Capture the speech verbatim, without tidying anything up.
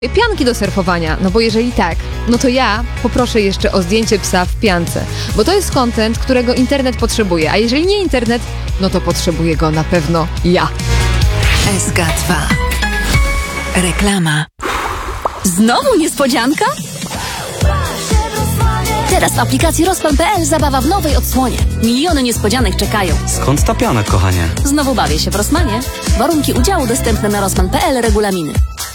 Pianki do surfowania, no bo jeżeli tak, no to ja poproszę jeszcze o zdjęcie psa w piance, bo to jest content, którego internet potrzebuje, a jeżeli nie internet, no to potrzebuje go na pewno ja. S K dwa. Reklama. Znowu niespodzianka? Teraz w aplikacji Rozpan kropka p l zabawa w nowej odsłonie. Miliony niespodzianek czekają. Skąd ta piana, kochanie? Znowu bawię się w Rossmanie. Warunki udziału dostępne na Rozpan kropka p l, regulaminy.